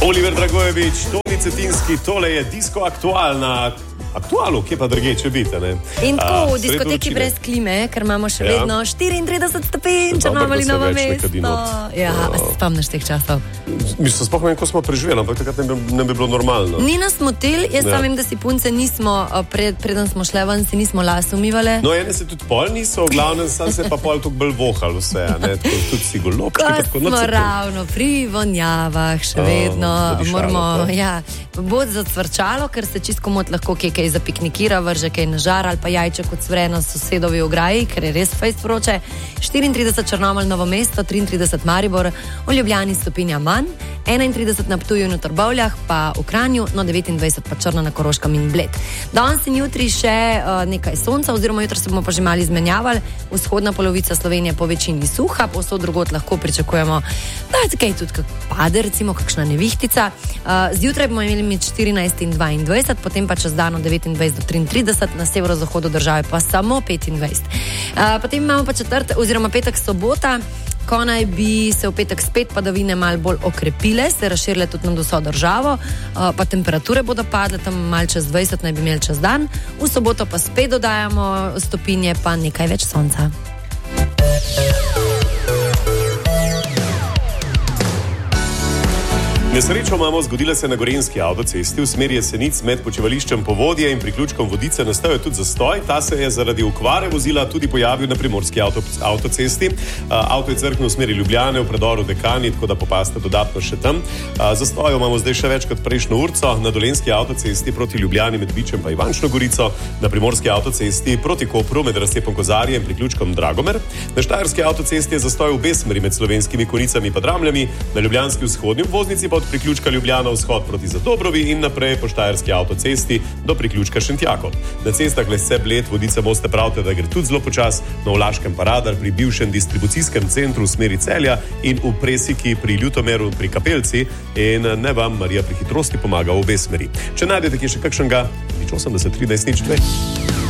Oliver Dragojevič, Toni Cetinski, tole je Disko Aktual na Aktualu, kje pa druge, če bite, ne? In tako v diskoteki brez klime, ker imamo še vedno 34 stopinj, če imamo ali Novo mesto. Ja, a se spomniš teh časov? Mislim, sploh ne vem, ko smo preživeli, ampak takrat ne bi bilo normalno. Ni nas motil, jaz vem, da si punce nismo, preden smo šle ven, si nismo las umivale. No, ene se tudi pol niso, v glavnem sam se pa pol tukaj bolj vohal vse, ne? Tudi si golobčki. Ko smo ravno pri vonjavah, še vedno moramo, bod zacvrčalo, ker se čisto komot lahko kaj za piknikira, vrže kaj na žar ali pa jajček od svre na sosedovi ograji, ker je res fejst vroče. 34 Črnomelj, Novo mesto, 33 Maribor, v Ljubljani stopinja manj, 31 na Ptuju in v Trbovljah, pa v Kranju, no 29 pa Črna na Koroškem in Bled. Danes in jutri še nekaj sonca, oziroma jutri se bomo pa že malo izmenjavali, vzhodna polovica Slovenije po večini suha, povsod drugod lahko pričakujemo, da je kaj tudi pade, recimo kakšna nevihtica. Zjutraj bomo imeli med 14 in 22, potem pa čez dan od 29 do 33, na severozahodu države pa samo 25. Potem imamo pa petek, sobota, ko naj bi se v petek spet padavine malo bolj okrepile, se razširile tudi na vso državo, pa temperature bodo padle, tam malo čez 20 naj bi imeli čez dan, v soboto pa spet dodajamo stopinje, pa nekaj več sonca. Nesrečo imamo, zgodila se na Gorenjski avtocesti v smeri Jesenic med počivališčem Povodje in priključkom Vodice nastal je tudi zastoj. Ta se je zaradi okvare vozila tudi pojavil na Primorski avtocesti. Avto je crknil v smeri Ljubljane v predoru Dekani, tako da popaste dodatno še tam. Zastojo imamo zdaj še več kot prejšnjo urco na Dolenjski avtocesti proti Ljubljani med Vičem pa Ivančno Gorico, na Primorski avtocesti proti Kopru med razcepom Kozarje in priključkom Dragomer. Na Štajerski avtocesti je zastoj v obe smeri med Slovenskimi Konicami pa Dramljami, na Ljubljanski vzhodni obvoznici pa od priključka Ljubljana vzhod proti Zadobrovi in naprej po Štajerski avtocesti do priključka Šentjakov. Na cestah Lesce, Bled, Vodice, Moste pravite, da gre tudi zelo počas, na Vlaškem pa radar pri bivšem distribucijskem centru v smeri Celja in v Presiki pri Ljutomeru pri Kapelci in ne vam Marija pri hitrosti pomaga v obe smeri. Če najdete kje še kakšnega, 80 13 02.